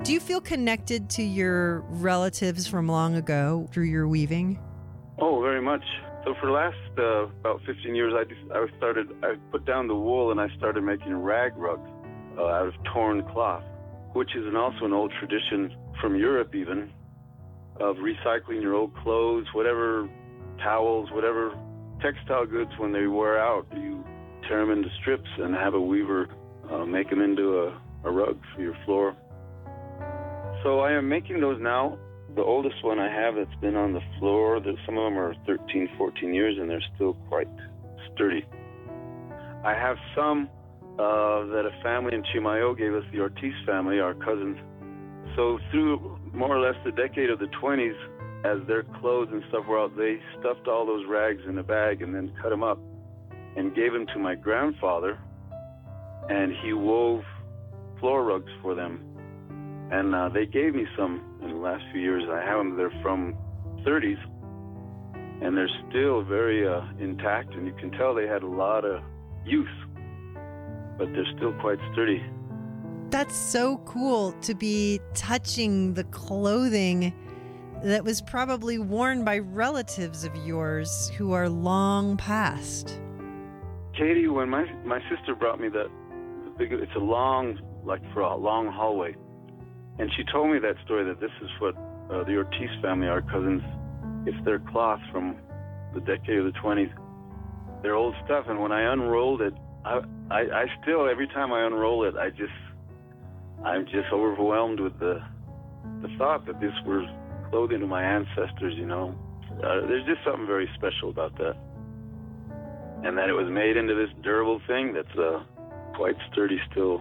Do you feel connected to your relatives from long ago through your weaving? Oh, very much. So for the last about 15 years, I put down the wool and I started making rag rugs out of torn cloth, which is also an old tradition from Europe even, of recycling your old clothes, whatever towels, whatever textile goods when they wear out. You tear them into strips and have a weaver make them into a rug for your floor. So I am making those now. The oldest one I have that's been on the floor, some of them are 13, 14 years, and they're still quite sturdy. I have some that a family in Chimayo gave us, the Ortiz family, our cousins. So through more or less the decade of the 20s, as their clothes and stuff were out, they stuffed all those rags in a bag and then cut them up and gave them to my grandfather, and he wove floor rugs for them. And they gave me some in the last few years. I have them. They're from 30s, and they're still very intact, and you can tell they had a lot of use, but they're still quite sturdy. That's so cool to be touching the clothing that was probably worn by relatives of yours who are long past. Katie, when my sister brought me it's a long, like for a long hallway, and she told me that story, that this is what the Ortiz family, our cousins, it's their cloth from the decade of the 20s, their old stuff. And when I unrolled it, I still, every time I unroll it, I'm just overwhelmed with the thought that this was clothing of my ancestors, you know. There's just something very special about that. And that it was made into this durable thing that's quite sturdy still.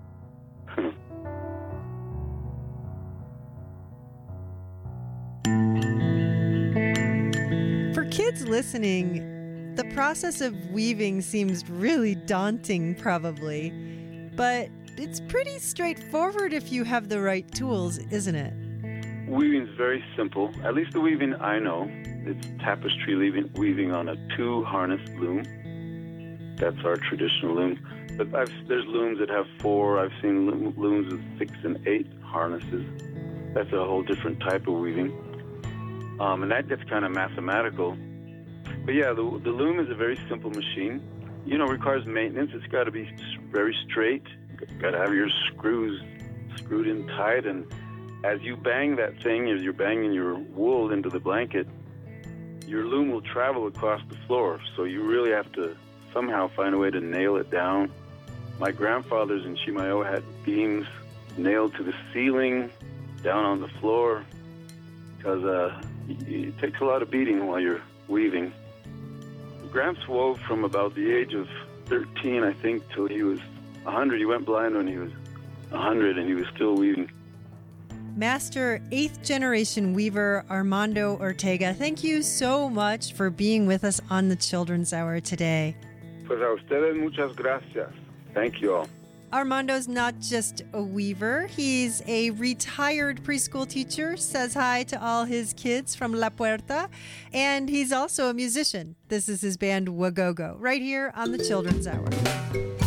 For kids listening, the process of weaving seems really daunting probably, but it's pretty straightforward if you have the right tools, isn't it? Weaving's very simple. At least the weaving I know. It's tapestry weaving on a 2-harness loom. That's our traditional loom. But there's looms that have 4. I've seen looms with 6 and 8 harnesses. That's a whole different type of weaving. And that gets kind of mathematical. But yeah, the loom is a very simple machine. You know, it requires maintenance. It's got to be very straight. You've got to have your screws screwed in tight. And as you bang that thing, as you're banging your wool into the blanket, your loom will travel across the floor. So you really have to somehow find a way to nail it down. My grandfathers in Chimayo had beams nailed to the ceiling, down on the floor, because it takes a lot of beating while you're weaving. Gramps wove from about the age of 13, I think, till he was 100. He went blind when he was 100, and he was still weaving. Master 8th generation weaver Armando Ortega, thank you so much for being with us on the Children's Hour today. Pues a ustedes muchas gracias. Thank you all. Armando's not just a weaver, he's a retired preschool teacher, says hi to all his kids from La Puerta, and he's also a musician. This is his band Wagogo, right here on the Children's Hour.